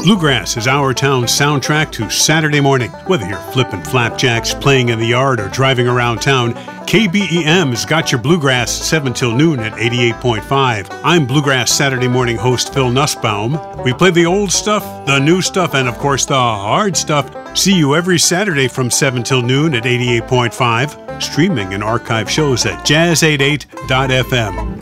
Bluegrass is our town's soundtrack to Saturday morning. Whether you're flipping flapjacks, playing in the yard, or driving around town, KBEM's got your Bluegrass 7 till noon at 88.5. I'm Bluegrass Saturday morning host Phil Nussbaum. We play the old stuff, the new stuff, and of course the hard stuff. See you every Saturday from 7 till noon at 88.5. Streaming and archive shows at jazz88.fm.